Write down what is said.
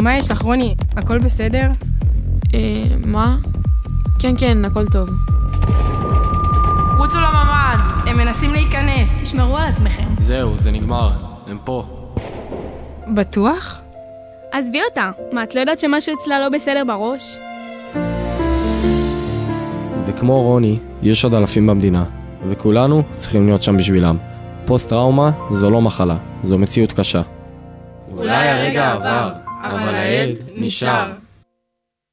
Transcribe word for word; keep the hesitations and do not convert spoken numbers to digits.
מה יש לך, רוני? הכל בסדר? אה, מה? כן, כן, הכל טוב. רוצו לממ"ד! הם מנסים להיכנס. תשמרו על עצמכם. זהו, זה נגמר. הם פה. בטוח? עזבי אותה. מה, את לא יודעת שמשהו אצלה לא בסדר בראש? וכמו רוני, יש עוד אלפים במדינה, וכולנו צריכים להיות שם בשבילם. פוסט-טראומה זו לא מחלה, זו מציאות קשה. אולי הרגע עבר, אבל העד נשאר.